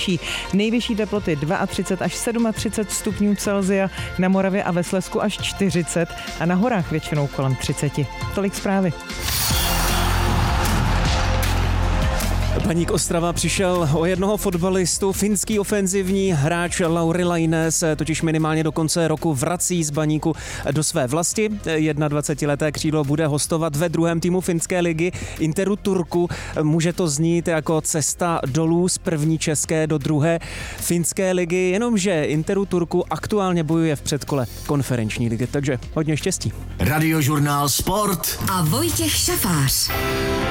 vyšší. Nejvyšší teploty 32 až 37 stupňů Celsia, na Moravě a ve Slezsku až 40 a na horách většinou kolem 30. Tolik zprávy. Baník Ostrava přišel o jednoho fotbalistu. Finský ofenzivní hráč Lauri Laine se totiž minimálně do konce roku vrací z Baníku do své vlasti. 21leté křídlo bude hostovat ve druhém týmu finské ligy Interu Turku. Může to znít jako cesta dolů z první české do druhé finské ligy, jenomže Interu Turku aktuálně bojuje v předkole konferenční ligy, takže hodně štěstí. Radiožurnál Sport a Vojtěch Šafář.